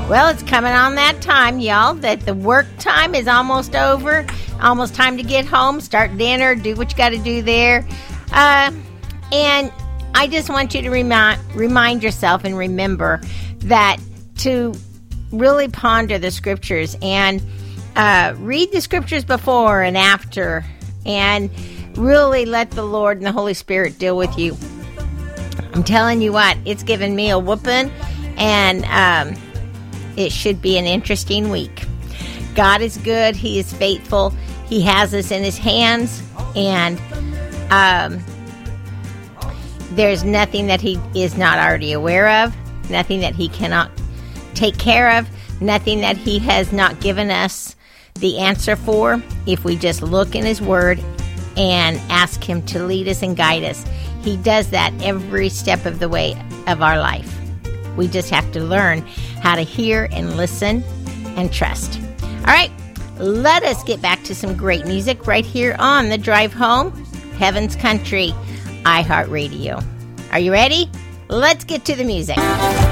Well, it's coming on that time, y'all, that the work time is almost over. Almost time to get home, start dinner, do what you got to do there. And I just want you to remind yourself and remember that to really ponder the scriptures and read the scriptures before and after, and really let the Lord and the Holy Spirit deal with you. I'm telling you what, it's given me a whooping, and it should be an interesting week. God is good. He is faithful. He has us in his hands, and there's nothing that he is not already aware of, nothing that he cannot take care of, nothing that he has not given us the answer for if we just look in his word and ask him to lead us and guide us. He does that every step of the way of our life. We just have to learn how to hear and listen and trust. All right, let us get back to some great music right here on the drive home. Heaven's Country, iHeartRadio. Are you ready? Let's get to the music.